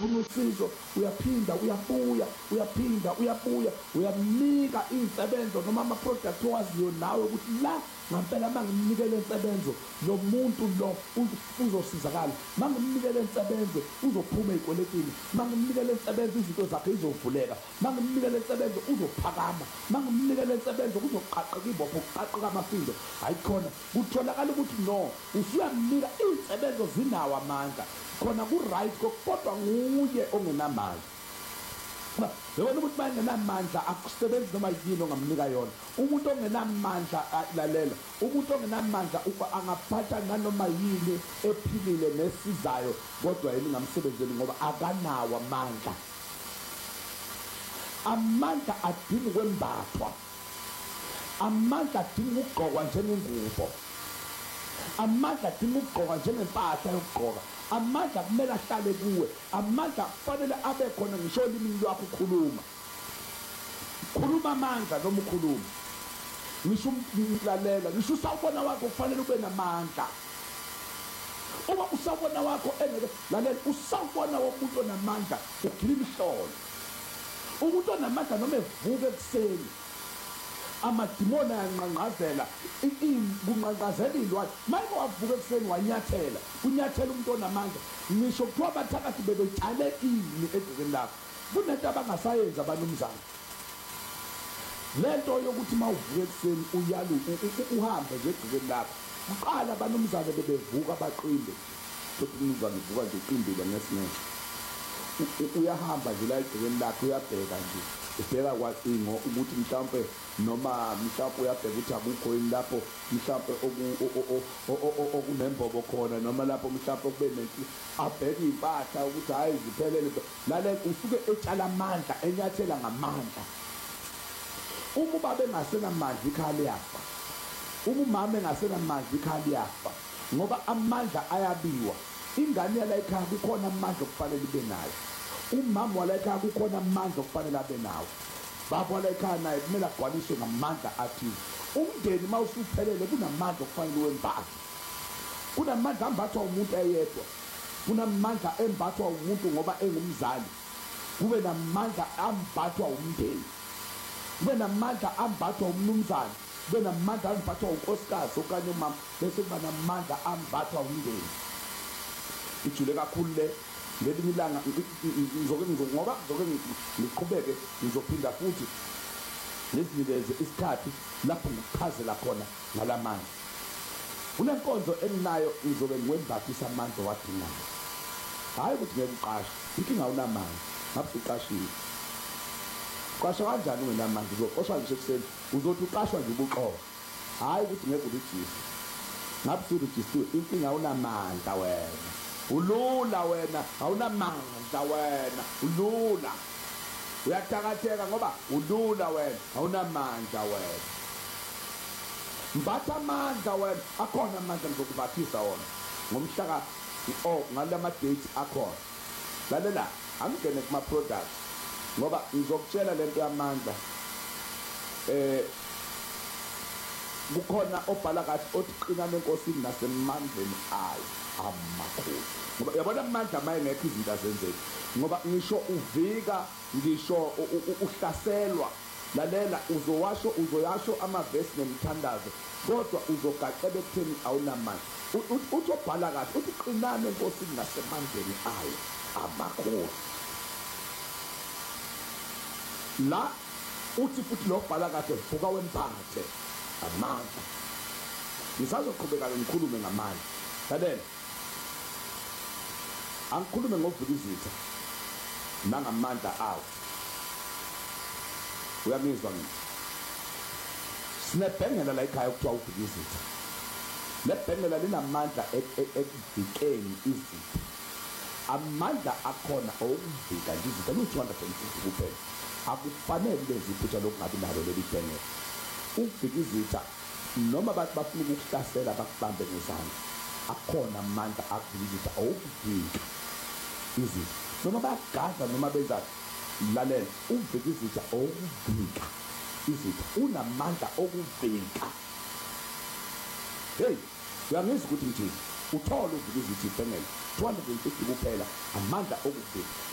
ufuna usizo uyaphinda uyabuya uyamnika iy'nsebenzo noma ama-product owaziyo nawe ukuthi la ngampela uma ngimnikele insebenzo lo muntu lo uzosizakala, uma ngimnikele insebenzo uzophuma ey'kweletini, uma ngimnikele insebenzo izinto zakhe izovuleka, uma ngimnikele insebenzo uzophakama, uma ngimnikele insebenzo kuzoqaqeka ibopho, kuqaqeka amafindo. Hayi khona kutholakala ukuthi no usuyamnika iy'nsebenzo zinawo amandla, khona ku-right kodwa nguye ongenamandla. Yabona ukuthi uma engenamandla akusebenzi noma yini ongamnika yona. Umuntu ongenamandla lalela, umuntu ongenamandla angaphatha nanoma yini ephilile nesizayo kodwa yena ingamsebenzeli ngoba akanawo amandla. Amandla adinga ukwembathwa, amandla adinga ukugqokwa njengengubo, amandla adinga ukugqoka njengempahla yokugqoka, amandla kumele ahlale kuwe, amandla kufanele abe khona ngisho olimini lwakho ukhuluma amandla noma ukhuluma, ngisho umlalela, ngisho usawubona wakho kufanele ube namandla. Uma usawubona wakho engeke lalela, usawubona womuntu onamandla ugila imhlolo. Umuntu onamandla noma evuka ekuseni amadimoni ayanqanqazela kunqanqazela iy'lwane. Mayike wavuka ekuseni wanyathela unyathela umuntu onamandla, ngisho kuthiwa abathakathi bebetshale ini eduzeni lakho, kunento abangasayenzi abanumzana. Lento yokuthi uma uvuka ekuseni uhambe nje eduzeni lakho, kuqala abanumzane bebevuka baqinde, futhi umzane uvuka nje uqindile ngesinye, uyahamba nje la eduzeni lakho uyabheka nje, ubheka kwacingo ukuthi mhlawumbe noma mhlawumbe uyabheka ukuthi akukho yini lapho mhlawumbe okunembobo khona, noma lapho mhlawumbe kube nento abheka iy'mpahla ukuthi hhayi ziphelele. Lalela usuke etshala amandla, enyathela ngamandla. Uma ubaba engasenamandla ikhaya liyafa, uma umama engasenamandla ikhaya liyafa, ngoba amandla ayabiwa. Ingane yala ekhaya kukhona amandla okufanele ibe nayo, umama wala ekhaya kukhona amandla okufanele abe nawo, baba wala ekhaya naye kumele agcwaliswe ngamandla athile. Umndeni uma usuphelele kunamandla okufanele wempahla, kunamandla ambathwa umuntu eyedwa, kunamandla embathwa umuntu ngoba engumzali, kube namandla ambathwa umndeni, kube namandla ambathwa umnumzane, kube namandla ambathwa unkosikazi okanye umama, bese kuba namandla ambathwa umndeni. Ijule kakhulu le ngelinye ilanga ngoba ngiqhubeke ngizophinda futhi ngizinikeze isikhathi lapho ngichazela khona ngalamandla. Kunenkonzo enginayo ngizobe ngiwembathisa amandla owadingayo, hhayi ukuthi ngeke uqashe. Inkinga unamandla, ngabe uqashiwe. Qasha kanjani ungenamandla? Uzoqoshwa ngisho ekuseni, uzothi uqashwa nje ubuqobo, hhayi ukuthi ngeke urejiste. Ngabe usurejisiwe, inkinga unamandla wena, ulula wena, awunamandla wena, ulula. Uyathakatheka ngoba ulula wena, awunamandla wena. Mbatha amandla wena, akhona amandla ngizokubathisa wona ngomhlaka ngalama dates akhona. Lalela, angingene kuma-products ngoba ngizokutshela lento yamandla. Kukhona obhala kathi othi qinani enkosini nasemandleni ayo amakhulu. Ngoba yabona amandla uma engekho izinto azenzeki, ngoba ngisho uvika, ngisho uhlaselwa. Lalela, uzoyasho amavesi nemthandazo kodwa uzogacela ekutheni awunamandla. Uthi obhala kathi uthi qinani enkosini nasemandleni ayo amakhulu. La uthi futhi lo bhala kathi vuka wempathe amandla. Ngisazoqhubeka ngikhulume ngamandla. Lalela, angikhulume ngoVukizitha nangamandla awo. Uyamizwa mina? Sinebhengela la ekhaya kuthiwa uVukizitha. Le bhengela linamandla ekuvikeni izitha. Amandla akhona okuvika nje izitha lu-250 kuphela. Akufanele lezi iphutha lokungabi nalo leli bhengela. UVukizitha noma bathi bafuna ukukuhlasela bakubambe ngezandla, akhona amandla akuVukizitha okuvika izitha. Noma bayagada noma benzani, lalela, uVukizitha okuvika izitha, unamandla okuvika. Hey, uyangizwa ukuthi nje uthole uVukizitha ibhengela 250 kuphela, amandla okuvika.